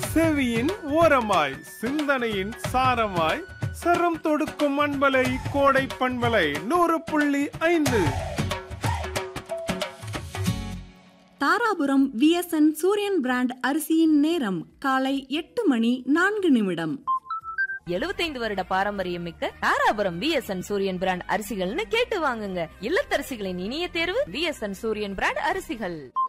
செவியின் ஓரமாய் சிந்தனையின் சாரமாய் சரம் தொடுக்கும் அன்பலை கோடை பண்பலை 100.5. தாராபுரம் விஎஸ்என் சூரியன் பிராண்ட் அரிசியின் நேரம் காலை 8:04. 75 வருட பாரம்பரியம் மிக்க தாராபுரம் விஎஸ்என் சூரியன் பிராண்ட் அரிசிகள்னு கேட்டு வாங்குங்க. இல்லத்தரசிகளின் இனிய தேர்வு விஎஸ்என் சூரியன் பிராண்ட் அரிசிகள்.